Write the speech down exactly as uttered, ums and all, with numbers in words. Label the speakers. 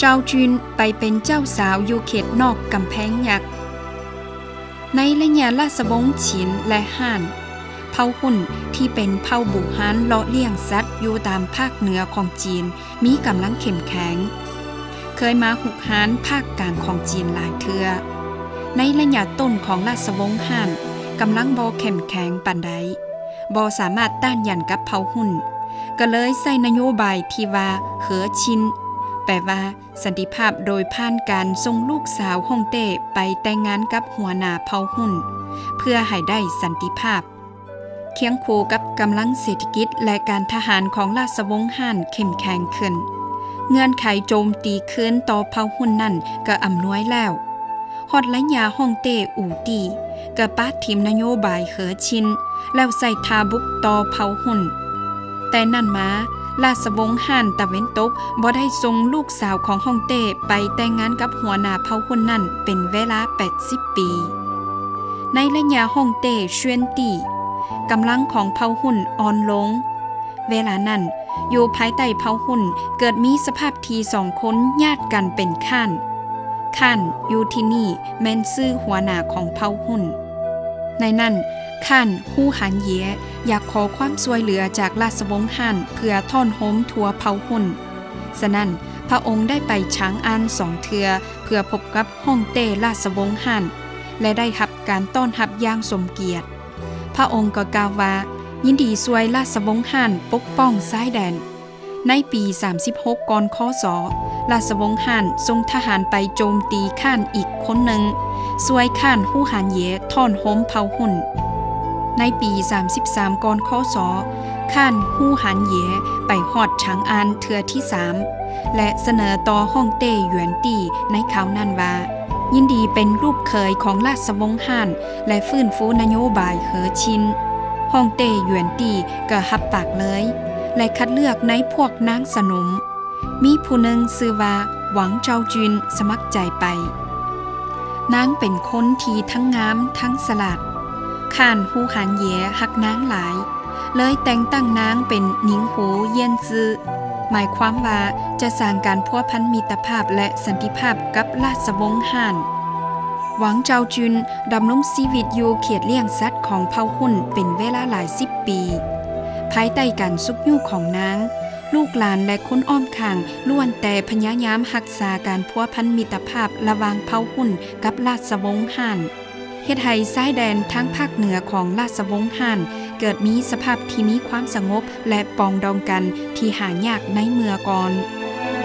Speaker 1: เจ้าจุนไปเป็นเจ้าสาวอยู่เขตนอกกำแพงยักษ์ในระยะราชวงศ์ฉินและฮ่านเผ่าหุ่นที่เป็นเผ่าบุฮานเลาะเลี้ยงสัตว์อยู่ตามภาคเหนือของจีนมีกำลังเข้มแข็งเคยมาหุกหานภาคกลางของจีนหลายเทื่อในระยะต้นของราชวงศ์ฮ่านกำลังบ่เข้มแข็งปานใดบ่สามารถต้านยันกับเผ่าหุ่นก็เลยใส่นโยบายที่ว่าเหอชินแปลว่าสันติภาพโดยผ่านการส่งลูกสาวฮ่องเต้ไปแต่งงานกับหัวหน้าเผ่าหุ่นเพื่อให้ได้สันติภาพเคียงคู่กับกำลังเศรษฐกิจและการทหารของราชวงศ์ฮ่านเข้มแข็งขึ้นเงื่อนไขโจมตีคืนต่อเผ่าหุ่นนั่นก็อำนวยแล้วฮอดระยะฮ่องเต้อู่ตีก็ปาดทิมนโยบายเหอชินแล้วใส่ทาบุกต่อเผ่าหุ่นแต่นั่นมาราชวงศ์ฮ่านตะเวนตกบ่ได้ส่งลูกสาวของฮ่องเต้ไปแต่งงานกับหัวหน้าเผ่าหุ่นนั่นเป็นเวลาแปดสิบปีในระยะฮ่องเต้เชวียนตี้กำลังของเผ่าหุ่นอ่อนลงเวลานั้นอยู่ภายใต้เผ่าหุ่นเกิดมีสภาพที่สองคนญาติกันเป็นข้านข้านอยู่ที่นี่แม่นชื่อหัวหน้าของเผ่าหุ่นในนั้นข้านฮู้หันเย่อยากขอความช่วยเหลือจากราชวงศ์ฮ่านเพื่อท่อนโฮมทัวเผ่าหุ่นฉะนั้นพระองค์ได้ไปช้างอันสองเทือเพื่อพบกับฮ่องเต้ราชวงศ์ฮ่านและได้รับการต้อนรับอย่างสมเกียรติพระองค์ก็กล่าวว่ายินดีช่วยราชวงศ์ฮ่านปกป้องชายแดนในปีสามสิบหกก่อนคศราชวงศ์ฮ่านส่งทหารไปโจมตีข้านอีกคนหนึ่งช่วยข้านฮู้หานเย่ท่อนโฮมเผ่าหุ่นในปีสามสิบสามก่อนคศข้านฮู้หานเย่ไปฮอดฉางอันเทือที่สามและเสนอต่อฮ่องเต้หยวนตี้ในคราวนั้นว่ายินดีเป็นลูกเขยของราชวงศ์ฮ่านและฟื้นฟูนโยบายเหอชินฮ่องเต้หยวนตี้ก็รับปากเลยและคัดเลือกในพวกนางสนมมีผู้หนึ่งชื่อว่าหวังเจ้าจุนสมัครใจไปนางเป็นคนที่ทั้งงามทั้งสลัดข้านฮู้หานเย่ฮักนางหลายเลยแต่งตั้งนางเป็นหนิงหูเยี่ยนจื้อหมายความว่าจะสร้างการพัวพันมิตรภาพและสันติภาพกับราชวงศ์ฮ่านหวังเจ้าจุนดำรงชีวิตอยู่เขตเลี้ยงสัตว์ของเผ่าหุ่นเป็นเวลาหลายสิบปีภายใต้การซุกยู่ของนางลูกหลานและคนอ้อมข้างล้วนแต่พยายามรักษาการพัวพันมิตรภาพระหว่างเผ่าหุ่นกับราชวงศ์ฮ่านเฮ็ดให้ชายแดนทั้งภาคเหนือของราชวงศ์ฮ่านเกิดมีสภาพที่มีความสงบและปองดองกันที่หายากในเมื่อก่อน